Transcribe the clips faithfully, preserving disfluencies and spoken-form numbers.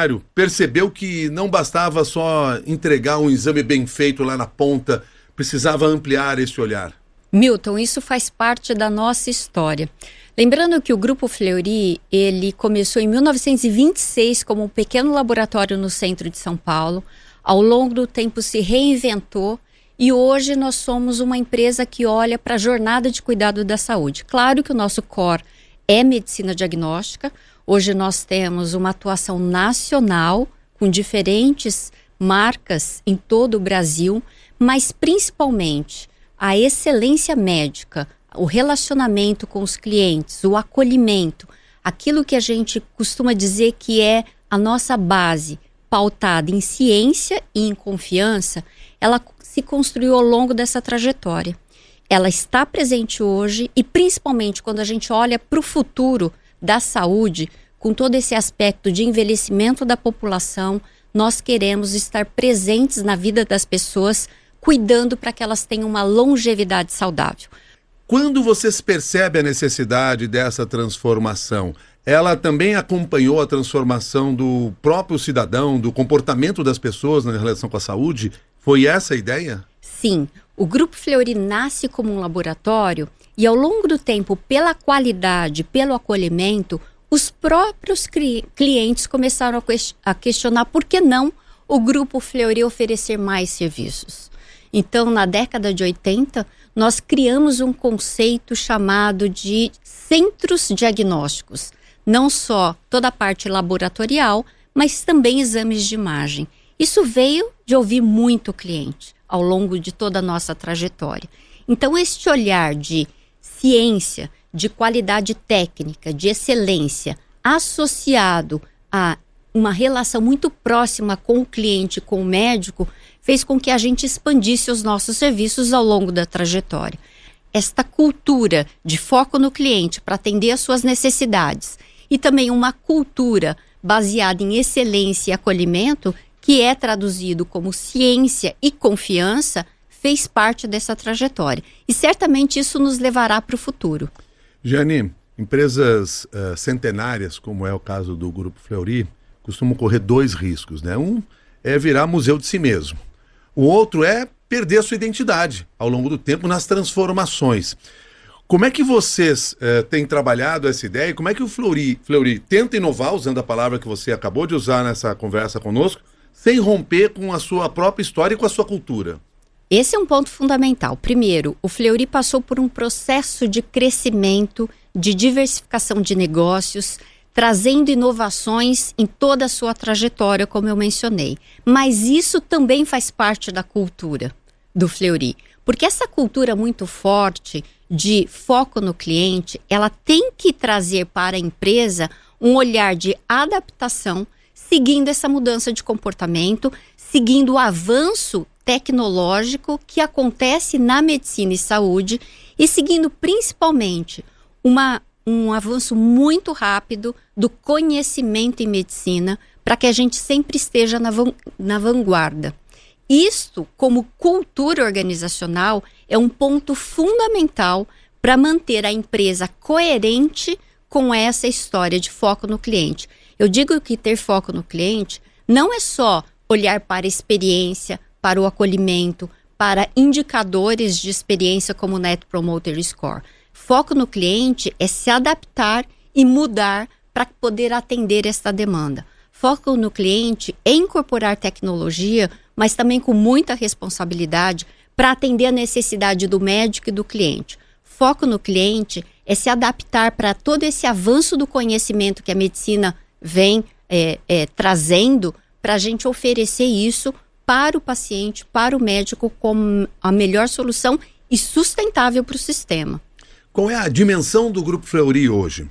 veterinário, percebeu que não bastava só entregar um exame bem feito lá na ponta, precisava ampliar esse olhar? Milton, isso faz parte da nossa história. Lembrando que o Grupo Fleury, ele começou em mil novecentos e vinte e seis como um pequeno laboratório no centro de São Paulo. Ao longo do tempo se reinventou e hoje nós somos uma empresa que olha para a jornada de cuidado da saúde. Claro que o nosso core é medicina diagnóstica. Hoje nós temos uma atuação nacional com diferentes marcas em todo o Brasil, mas principalmente a excelência médica, o relacionamento com os clientes, o acolhimento, aquilo que a gente costuma dizer que é a nossa base, pautada em ciência e em confiança, ela se construiu ao longo dessa trajetória. Ela está presente hoje e principalmente quando a gente olha para o futuro da saúde, com todo esse aspecto de envelhecimento da população, nós queremos estar presentes na vida das pessoas, cuidando para que elas tenham uma longevidade saudável. Quando vocês percebem a necessidade dessa transformação, ela também acompanhou a transformação do próprio cidadão, do comportamento das pessoas na relação com a saúde? Foi essa a ideia? Sim. O Grupo Fleury nasce como um laboratório e ao longo do tempo, pela qualidade, pelo acolhimento, os próprios cli- clientes começaram a, que- a questionar por que não o Grupo Fleury oferecer mais serviços. Então, na década de oitenta, nós criamos um conceito chamado de centros diagnósticos. Não só toda a parte laboratorial, mas também exames de imagem. Isso veio de ouvir muito o cliente ao longo de toda a nossa trajetória. Então, este olhar de ciência, de qualidade técnica, de excelência, associado a uma relação muito próxima com o cliente, com o médico, fez com que a gente expandisse os nossos serviços ao longo da trajetória. Esta cultura de foco no cliente para atender às suas necessidades e também uma cultura baseada em excelência e acolhimento, que é traduzido como ciência e confiança, fez parte dessa trajetória. E certamente isso nos levará para o futuro. Jeane, empresas uh, centenárias, como é o caso do Grupo Fleury, costumam correr dois riscos, né? Um é virar museu de si mesmo. O outro é perder a sua identidade ao longo do tempo nas transformações. Como é que vocês eh, têm trabalhado essa ideia e como é que o Fleury, Fleury tenta inovar, usando a palavra que você acabou de usar nessa conversa conosco, sem romper com a sua própria história e com a sua cultura? Esse é um ponto fundamental. Primeiro, o Fleury passou por um processo de crescimento, de diversificação de negócios, trazendo inovações em toda a sua trajetória, como eu mencionei. Mas isso também faz parte da cultura do Fleury, porque essa cultura muito forte de foco no cliente, ela tem que trazer para a empresa um olhar de adaptação, seguindo essa mudança de comportamento, seguindo o avanço tecnológico que acontece na medicina e saúde e seguindo principalmente uma um avanço muito rápido do conhecimento em medicina para que a gente sempre esteja na, van, na vanguarda. Isto, como cultura organizacional, é um ponto fundamental para manter a empresa coerente com essa história de foco no cliente. Eu digo que ter foco no cliente não é só olhar para a experiência, para o acolhimento, para indicadores de experiência como o Net Promoter Score. Foco no cliente é se adaptar e mudar para poder atender esta demanda. Foco no cliente é incorporar tecnologia, mas também com muita responsabilidade para atender a necessidade do médico e do cliente. Foco no cliente é se adaptar para todo esse avanço do conhecimento que a medicina vem é, é, trazendo para a gente oferecer isso para o paciente, para o médico, como a melhor solução e sustentável para o sistema. Qual é a dimensão do Grupo Fleury hoje?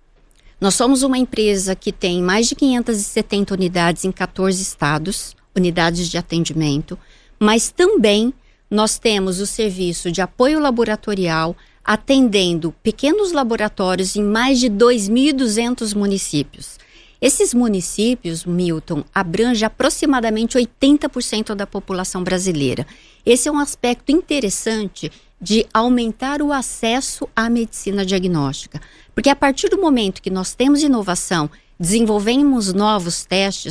Nós somos uma empresa que tem mais de quinhentas e setenta unidades em quatorze estados, unidades de atendimento, mas também nós temos o serviço de apoio laboratorial atendendo pequenos laboratórios em mais de dois mil e duzentos municípios. Esses municípios, Milton, abrangem aproximadamente oitenta por cento da população brasileira. Esse é um aspecto interessante de aumentar o acesso à medicina diagnóstica. Porque a partir do momento que nós temos inovação, desenvolvemos novos testes,